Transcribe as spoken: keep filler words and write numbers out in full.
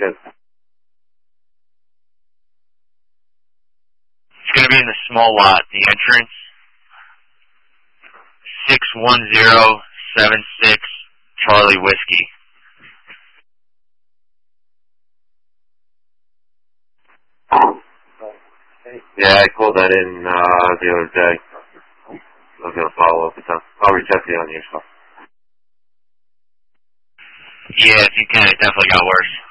Good. It's going to be in the small lot, the entrance. six one zero seven six Charlie Whiskey. Yeah, I called that in uh, the other day. I was going to follow up with them. I'll reach out to you on your stuff. Yeah, if you can, it definitely got worse.